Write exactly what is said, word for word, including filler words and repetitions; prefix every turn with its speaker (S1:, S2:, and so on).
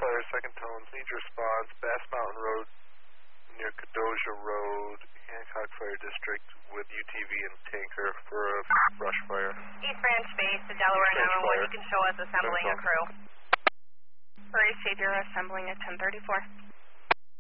S1: Fire, second tones, need response, Bass Mountain Road near Kadoja Road, Hancock Fire District with U T V and tanker for a brush fire.
S2: East Branch Base to Delaware nine one one, you can show us assembling a crew.
S3: Maurice Savior assembling at ten thirty-four.